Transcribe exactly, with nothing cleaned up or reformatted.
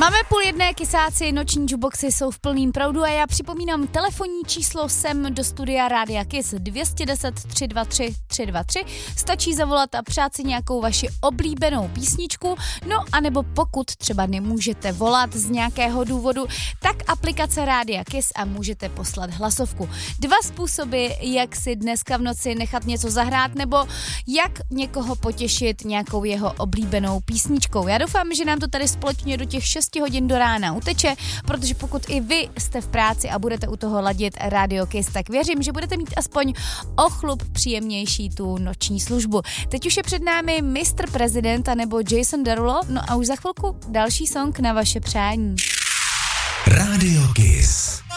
Máme půl jedné, kysáci, noční jukeboxy jsou v plným proudu a já připomínám telefonní číslo sem do studia Rádia Kiss dvě set deset tři dva tři tři dva tři. Stačí zavolat a přát si nějakou vaši oblíbenou písničku, no anebo pokud třeba nemůžete volat z nějakého důvodu, tak aplikace Rádia Kiss a můžete poslat hlasovku. Dva způsoby, jak si dneska v noci nechat něco zahrát nebo jak někoho potěšit nějakou jeho oblíbenou písničkou. Já doufám, že nám to tady společně do těch šesti hodin do rána uteče, protože pokud i vy jste v práci a budete u toho ladit Radio Kiss, tak věřím, že budete mít aspoň o chlup příjemnější tu noční službu. Teď už je před námi mistr Prezident nebo Jason Derulo, no a už za chvilku další song na vaše přání. Radio Kiss.